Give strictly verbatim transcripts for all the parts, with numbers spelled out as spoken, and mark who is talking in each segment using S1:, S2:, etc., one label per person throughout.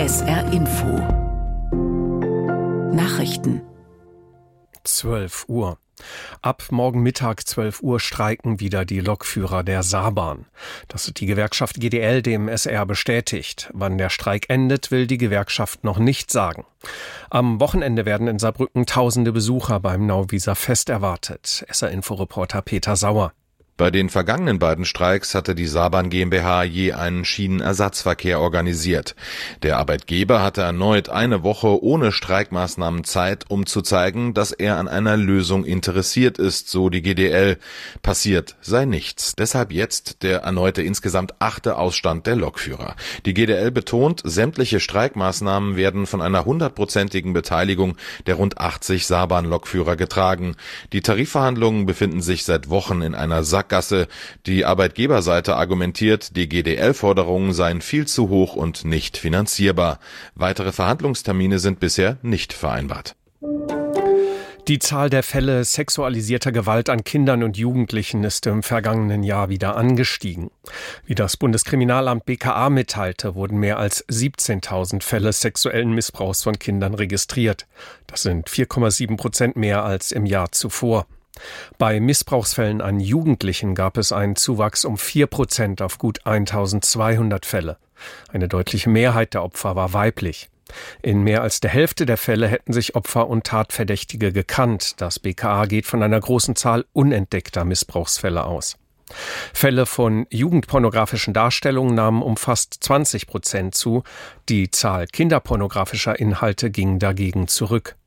S1: S R Info Nachrichten
S2: zwölf Uhr. Ab morgen Mittag zwölf Uhr streiken wieder die Lokführer der Saarbahn. Das hat die Gewerkschaft G D L dem S R bestätigt. Wann der Streik endet, will die Gewerkschaft noch nicht sagen. Am Wochenende werden in Saarbrücken tausende Besucher beim Nauwieser Fest erwartet. S R-Info-Reporter Peter Sauer.
S3: Bei den vergangenen beiden Streiks hatte die Saarbahn GmbH je einen Schienenersatzverkehr organisiert. Der Arbeitgeber hatte erneut eine Woche ohne Streikmaßnahmen Zeit, um zu zeigen, dass er an einer Lösung interessiert ist, so die G D L. Passiert sei nichts. Deshalb jetzt der erneute insgesamt achte Ausstand der Lokführer. Die G D L betont, sämtliche Streikmaßnahmen werden von einer hundertprozentigen Beteiligung der rund achtzig Saarbahn-Lokführer getragen. Die Tarifverhandlungen befinden sich seit Wochen in einer Sackgasse. Die Arbeitgeberseite argumentiert, die G D L-Forderungen seien viel zu hoch und nicht finanzierbar. Weitere Verhandlungstermine sind bisher nicht vereinbart.
S2: Die Zahl der Fälle sexualisierter Gewalt an Kindern und Jugendlichen ist im vergangenen Jahr wieder angestiegen. Wie das Bundeskriminalamt B K A mitteilte, wurden mehr als siebzehntausend Fälle sexuellen Missbrauchs von Kindern registriert. Das sind vier Komma sieben Prozent mehr als im Jahr zuvor. Bei Missbrauchsfällen an Jugendlichen gab es einen Zuwachs um vier Prozent auf gut eintausendzweihundert Fälle. Eine deutliche Mehrheit der Opfer war weiblich. In mehr als der Hälfte der Fälle hätten sich Opfer und Tatverdächtige gekannt. Das B K A geht von einer großen Zahl unentdeckter Missbrauchsfälle aus. Fälle von jugendpornografischen Darstellungen nahmen um fast zwanzig Prozent zu. Die Zahl kinderpornografischer Inhalte ging dagegen zurück.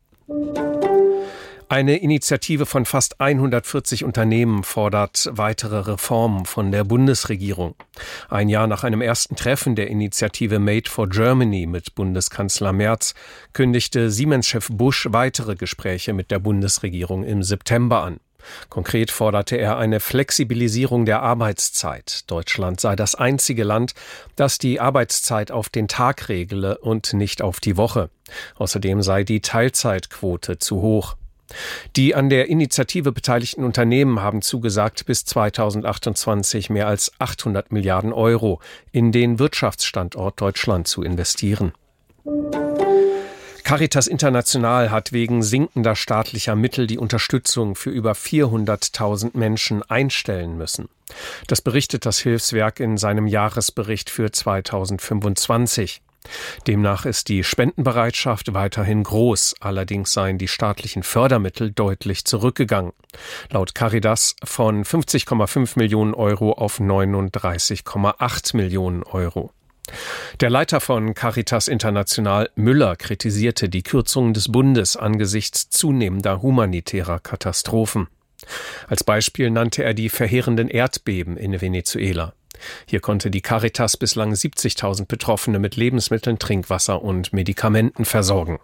S2: Eine Initiative von fast hundertvierzig Unternehmen fordert weitere Reformen von der Bundesregierung. Ein Jahr nach einem ersten Treffen der Initiative Made for Germany mit Bundeskanzler Merz kündigte Siemens-Chef Busch weitere Gespräche mit der Bundesregierung im September an. Konkret forderte er eine Flexibilisierung der Arbeitszeit. Deutschland sei das einzige Land, das die Arbeitszeit auf den Tag regle und nicht auf die Woche. Außerdem sei die Teilzeitquote zu hoch. Die an der Initiative beteiligten Unternehmen haben zugesagt, bis zweitausendachtundzwanzig mehr als achthundert Milliarden Euro in den Wirtschaftsstandort Deutschland zu investieren. Caritas International hat wegen sinkender staatlicher Mittel die Unterstützung für über vierhunderttausend Menschen einstellen müssen. Das berichtet das Hilfswerk in seinem Jahresbericht für zweitausendfünfundzwanzig. Demnach ist die Spendenbereitschaft weiterhin groß, allerdings seien die staatlichen Fördermittel deutlich zurückgegangen. Laut Caritas von fünfzig Komma fünf Millionen Euro auf neununddreißig Komma acht Millionen Euro. Der Leiter von Caritas International, Müller, kritisierte die Kürzungen des Bundes angesichts zunehmender humanitärer Katastrophen. Als Beispiel nannte er die verheerenden Erdbeben in Venezuela. Hier konnte die Caritas bislang siebzigtausend Betroffene mit Lebensmitteln, Trinkwasser und Medikamenten versorgen.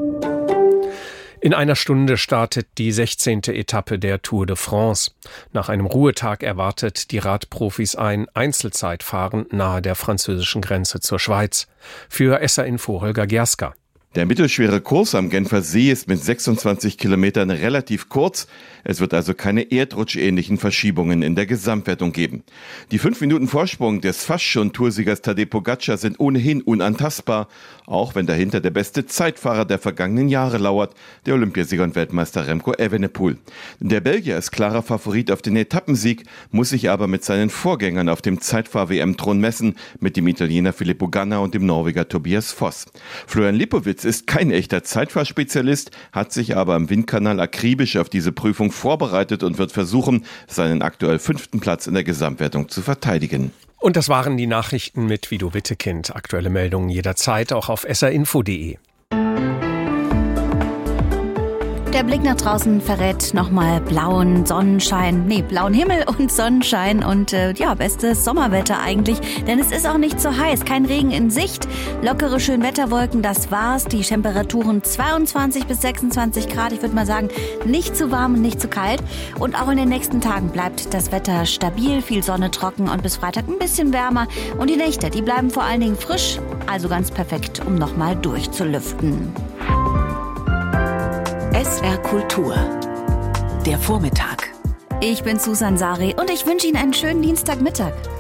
S2: In einer Stunde startet die sechzehnte Etappe der Tour de France. Nach einem Ruhetag erwartet die Radprofis ein Einzelzeitfahren nahe der französischen Grenze zur Schweiz. Für S R-Info Holger Gerska.
S4: Der mittelschwere Kurs am Genfer See ist mit sechsundzwanzig Kilometern relativ kurz. Es wird also keine erdrutschähnlichen Verschiebungen in der Gesamtwertung geben. Die fünf Minuten Vorsprung des fast schon Toursiegers Tadej Pogačar sind ohnehin unantastbar, auch wenn dahinter der beste Zeitfahrer der vergangenen Jahre lauert, der Olympiasieger und Weltmeister Remco Evenepoel. Der Belgier ist klarer Favorit auf den Etappensieg, muss sich aber mit seinen Vorgängern auf dem Zeitfahr-W M-Thron messen, mit dem Italiener Filippo Ganna und dem Norweger Tobias Foss. Florian Lipowitz ist kein echter Zeitfahrspezialist, hat sich aber im Windkanal akribisch auf diese Prüfung vorbereitet und wird versuchen, seinen aktuell fünften Platz in der Gesamtwertung zu verteidigen.
S2: Und das waren die Nachrichten mit Vido Wittekind. Aktuelle Meldungen jederzeit auch auf S R info punkt de.
S5: Der Blick nach draußen verrät nochmal blauen Sonnenschein, nee, blauen Himmel und Sonnenschein und äh, ja, bestes Sommerwetter eigentlich, denn es ist auch nicht so heiß, kein Regen in Sicht, lockere Schönwetterwolken, das war's, die Temperaturen zweiundzwanzig bis sechsundzwanzig Grad, ich würde mal sagen, nicht zu warm und nicht zu kalt und auch in den nächsten Tagen bleibt das Wetter stabil, viel Sonne, trocken und bis Freitag ein bisschen wärmer und die Nächte, die bleiben vor allen Dingen frisch, also ganz perfekt, um nochmal durchzulüften.
S1: S R Kultur. Der Vormittag.
S5: Ich bin Susan Sari und ich wünsche Ihnen einen schönen Dienstagmittag.